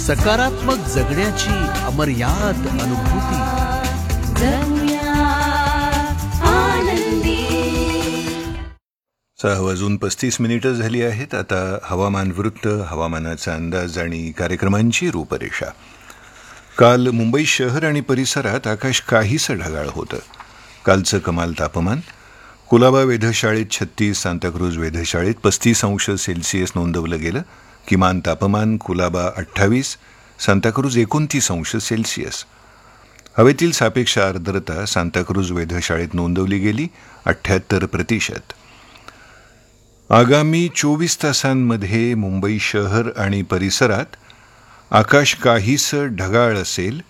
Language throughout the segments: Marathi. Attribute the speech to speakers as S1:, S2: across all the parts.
S1: सकारात्मक जगण्याची अमर्याद अनुभूती.
S2: जगूया आनंदी.
S3: 6:35 झाली आहेत. आता हवामान वृत्त, हवामानाचा अंदाज आणि कार्यक्रमांची रूपरेषा. काल मुंबई शहर आणि परिसरात आकाश काहीसं ढगाळ होतं. कालचं कमाल तापमान कुलाबा वेधशाळेत 36, सांताक्रूज वेधशाळेत 35°C नोंदवलं गेलं. किमान तापमान कुलाबा 28, सांताक्रूज 29°C. हवेतील सापेक्ष आर्द्रता सांताक्रूज वेधशाळेत नोंदवली गेली 78%. आगामी 24 तासांमध्ये मुंबई शहर आणि परिसरात आकाश काहीसं ढगाळ असेल.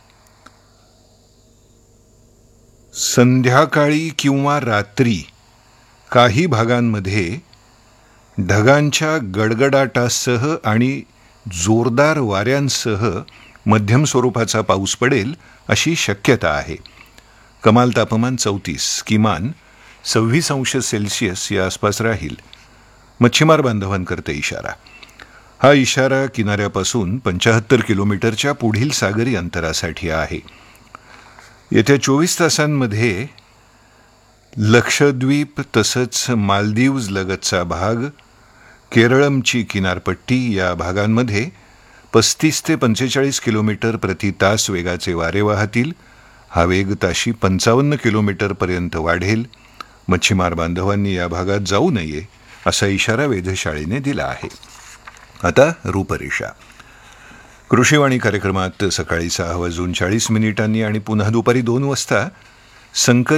S3: संध्याकाळी किंवा रात्री काही भागांमध्ये ढगांच्या गडगडाटासह आणि जोरदार वाऱ्यांसह मध्यम स्वरूपाचा पाऊस पडेल अशी शक्यता आहे. कमाल तापमान 34, किमान 26°C या आसपास राहील. मच्छीमार बांधवांकरता इशारा. हा इशारा किनाऱ्यापासून 75 किलोमीटरच्या पुढील सागरी अंतरासाठी आहे. येत्या 24 तासांमध्ये लक्षद्वीप तसंच मालदीव्ज लगतचा भाग, केरळमची किनारपट्टी या भागांमध्ये 35 ते 45 किलोमीटर प्रति तास वेगाचे वारे वाहतील. हा वेग ताशी 55 किलोमीटरपर्यंत वाढेल. मच्छीमार बांधवांनी या भागात जाऊ नये असा इशारा वेधशाळेने दिला आहे. आता रूपरेषा. कृषीवाणी कार्यक्रमात सकाळी 6:40 आणि पुन्हा दुपारी 2 वाजता संकर